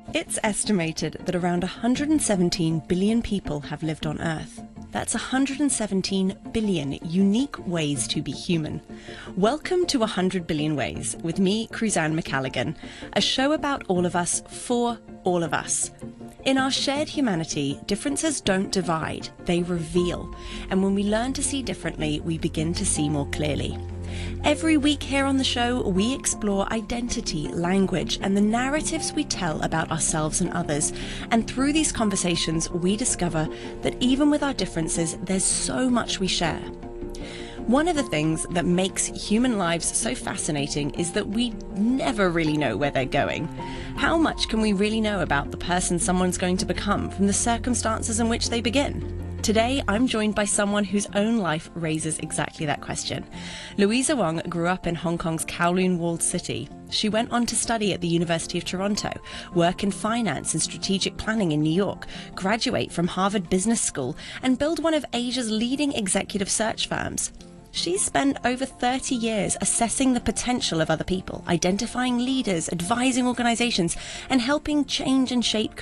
It's estimated that around 117 billion people have lived on Earth. That's 117 billion unique ways to be human. Welcome to 100 Billion Ways with me, Cruzanne McCalligan, a show about all of us for all of us. In our shared humanity, differences don't divide, they reveal. And when we learn to see differently, we begin to see more clearly. Every week here on the show, we explore identity, language, and the narratives we tell about ourselves and others. And through these conversations, we discover that even with our differences, there's so much we share. One of the things that makes human lives so fascinating is that we never really know where they're going. How much can we really know about the person someone's going to become from the circumstances in which they begin? Today, I'm joined by someone whose own life raises exactly that question. Louisa Wong grew up in Hong Kong's Kowloon walled city. She went on to study at the University of Toronto, work in finance and strategic planning in New York, graduate from Harvard Business School, and build one of Asia's leading executive search firms. She's spent over 30 years assessing the potential of other people, identifying leaders, advising organizations, and helping change and shape